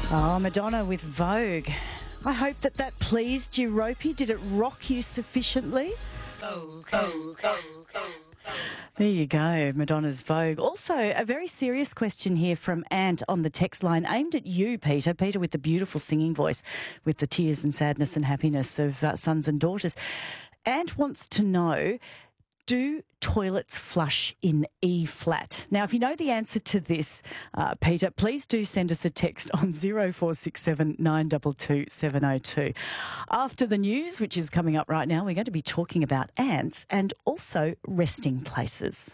Oh, Madonna with Vogue. I hope that pleased you, Ropey. Did it rock you sufficiently? There you go, Madonna's Vogue. Also, a very serious question here from Ant on the text line, aimed at you, Peter. Peter with the beautiful singing voice, with the tears and sadness and happiness of sons and daughters. Ant wants to know, do toilets flush in E-flat? Now, if you know the answer to this, Peter, please do send us a text on 0467 922 702. After the news, which is coming up right now, we're going to be talking about ants and also resting places.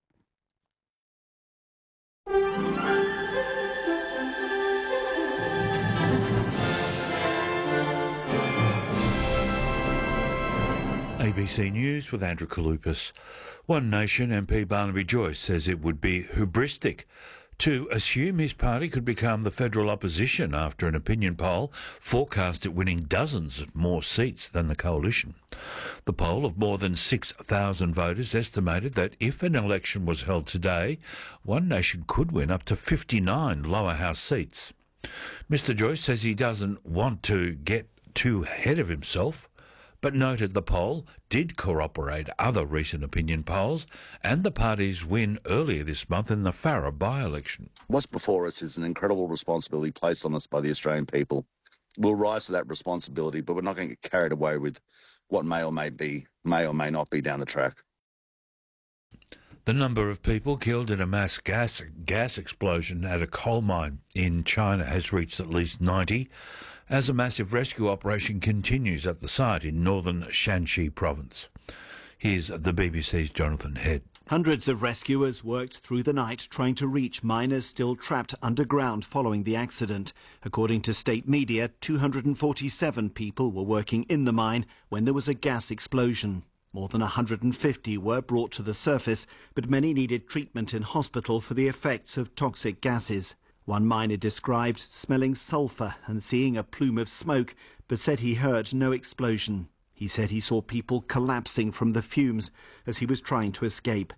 ABC News with Andrew Kalupas. One Nation MP Barnaby Joyce says it would be hubristic to assume his party could become the federal opposition after an opinion poll forecast it winning dozens of more seats than the coalition. The poll of more than 6,000 voters estimated that if an election was held today, One Nation could win up to 59 lower house seats. Mr Joyce says he doesn't want to get too ahead of himself, but noted the poll did corroborate other recent opinion polls and the party's win earlier this month in the Farrer by-election. What's before us is an incredible responsibility placed on us by the Australian people. We'll rise to that responsibility, but we're not going to get carried away with what may or may not be down the track. The number of people killed in a mass gas explosion at a coal mine in China has reached at least 90, as a massive rescue operation continues at the site in northern Shanxi province. Here's the BBC's Jonathan Head. Hundreds of rescuers worked through the night trying to reach miners still trapped underground following the accident. According to state media, 247 people were working in the mine when there was a gas explosion. More than 150 were brought to the surface, but many needed treatment in hospital for the effects of toxic gases. One miner described smelling sulphur and seeing a plume of smoke, but said he heard no explosion. He said he saw people collapsing from the fumes as he was trying to escape.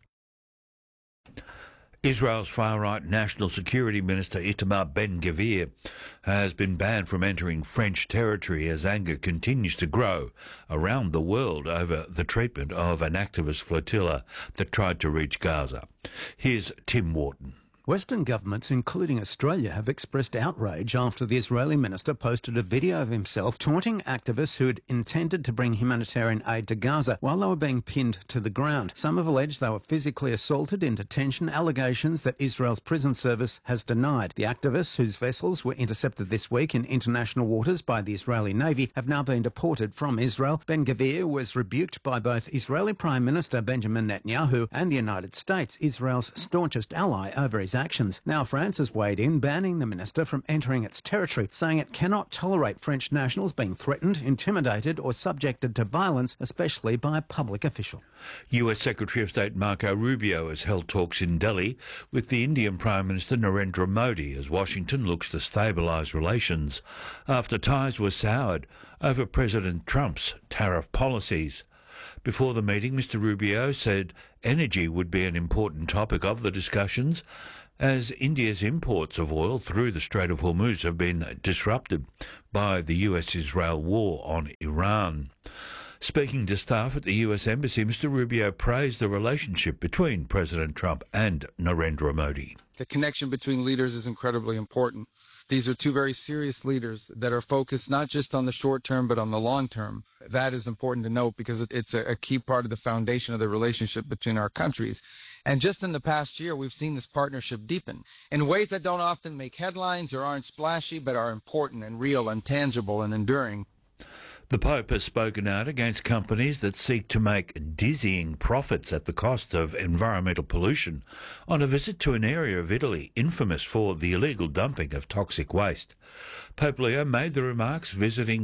Israel's far-right National Security Minister Itamar Ben-Gvir has been banned from entering French territory as anger continues to grow around the world over the treatment of an activist flotilla that tried to reach Gaza. Here's Tim Wharton. Western governments, including Australia, have expressed outrage after the Israeli minister posted a video of himself taunting activists who had intended to bring humanitarian aid to Gaza while they were being pinned to the ground. Some have alleged they were physically assaulted in detention, allegations that Israel's prison service has denied. The activists, whose vessels were intercepted this week in international waters by the Israeli Navy, have now been deported from Israel. Ben-Gvir was rebuked by both Israeli Prime Minister Benjamin Netanyahu and the United States, Israel's staunchest ally, over his actions. Now France has weighed in, banning the minister from entering its territory, saying it cannot tolerate French nationals being threatened, intimidated or subjected to violence, especially by a public official. US Secretary of State Marco Rubio has held talks in Delhi with the Indian Prime Minister Narendra Modi as Washington looks to stabilise relations after ties were soured over President Trump's tariff policies. Before the meeting, Mr Rubio said energy would be an important topic of the discussions, as India's imports of oil through the Strait of Hormuz have been disrupted by the US-Israel war on Iran. Speaking to staff at the US Embassy, Mr Rubio praised the relationship between President Trump and Narendra Modi. The connection between leaders is incredibly important. These are two very serious leaders that are focused not just on the short term, but on the long term. That is important to note because it's a key part of the foundation of the relationship between our countries. And just in the past year, we've seen this partnership deepen in ways that don't often make headlines or aren't splashy, but are important and real and tangible and enduring. The Pope has spoken out against companies that seek to make dizzying profits at the cost of environmental pollution on a visit to an area of Italy infamous for the illegal dumping of toxic waste. Pope Leo made the remarks visiting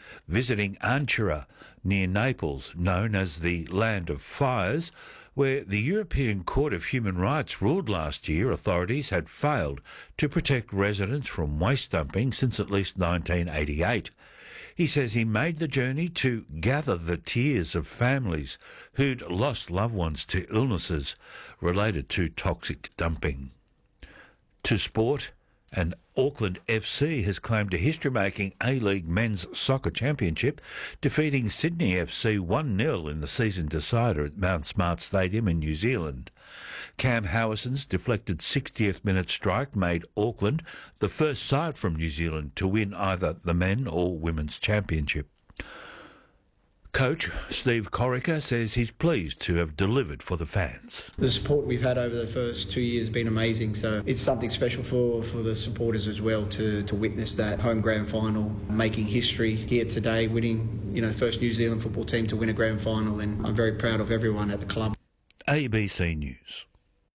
Ancira near Naples, known as the Land of Fires, where the European Court of Human Rights ruled last year authorities had failed to protect residents from waste dumping since at least 1988. He says he made the journey to gather the tears of families who'd lost loved ones to illnesses related to toxic dumping. To sport, And Auckland FC has claimed a history-making A-League men's soccer championship, defeating Sydney FC 1-0 in the season decider at Mount Smart Stadium in New Zealand. Cam Howison's deflected 60th minute strike made Auckland the first side from New Zealand to win either the men or women's championship. Coach Steve Corica says he's pleased to have delivered for the fans. The support we've had over the first 2 years has been amazing, so it's something special for the supporters as well to witness that home grand final, making history here today, winning, the first New Zealand football team to win a grand final, and I'm very proud of everyone at the club. ABC News.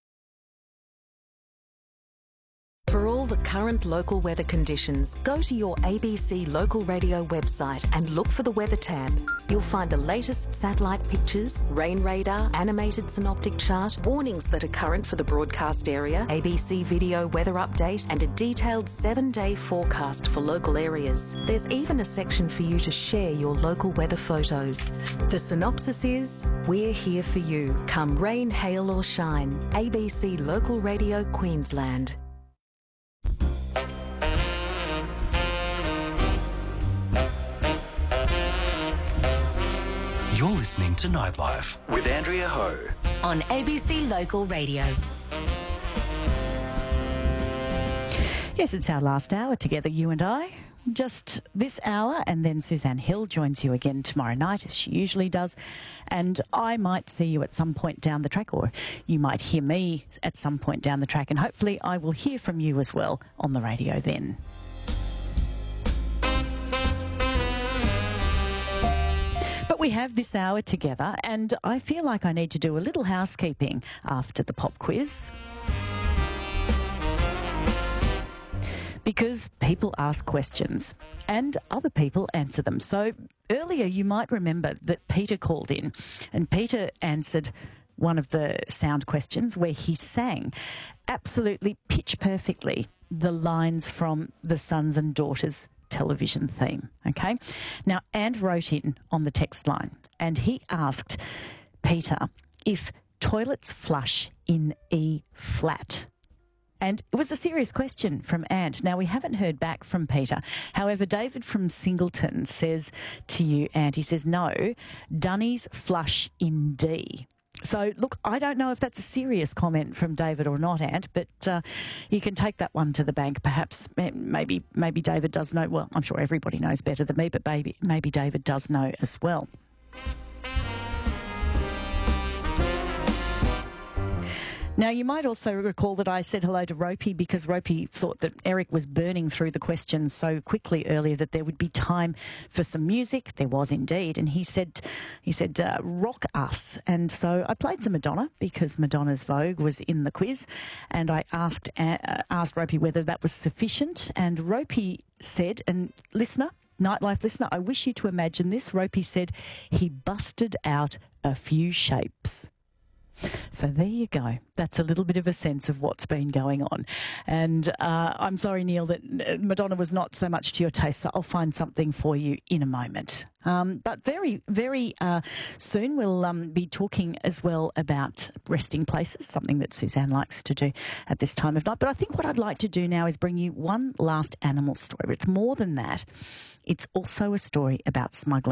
For all the current local weather conditions, go to your ABC local radio website and look for the weather tab. You'll find the latest satellite pictures, rain radar, animated synoptic chart, warnings that are current for the broadcast area, ABC video weather update, and a detailed 7-day forecast for local areas. There's even a section for you to share your local weather photos. The synopsis is, we're here for you. Come rain, hail or shine. ABC Local Radio Queensland. You're listening to Nightlife with Andrea Ho on ABC Local Radio. Yes, it's our last hour together, you and I. Just this hour, and then Suzanne Hill joins you again tomorrow night, as she usually does. And I might see you at some point down the track, or you might hear me at some point down the track, and hopefully I will hear from you as well on the radio then. But we have this hour together, and I feel like I need to do a little housekeeping after the pop quiz. Because people ask questions and other people answer them. So earlier you might remember that Peter called in, and Peter answered one of the sound questions where he sang absolutely pitch perfectly the lines from the Sons and Daughters television theme. Okay. Now, And wrote in on the text line, and he asked Peter if toilets flush in E flat. And it was a serious question from Ant. Now, we haven't heard back from Peter. However, David from Singleton says to you, Ant, he says, no, dunnies flush in D. So, look, I don't know if that's a serious comment from David or not, Ant, but you can take that one to the bank. Perhaps maybe David does know. Well, I'm sure everybody knows better than me, but maybe David does know as well. Now, you might also recall that I said hello to Ropey because Ropey thought that Eric was burning through the questions so quickly earlier that there would be time for some music. There was indeed. And he said, rock us. And so I played some Madonna because Madonna's Vogue was in the quiz. And I asked Ropey whether that was sufficient. And Ropey said, and listener, Nightlife listener, I wish you to imagine this. Ropey said he busted out a few shapes. So there you go. That's a little bit of a sense of what's been going on. And I'm sorry, Neil, that Madonna was not so much to your taste, so I'll find something for you in a moment. But very, very soon we'll be talking as well about resting places, something that Suzanne likes to do at this time of night. But I think what I'd like to do now is bring you one last animal story. It's more than that. It's also a story about smuggling.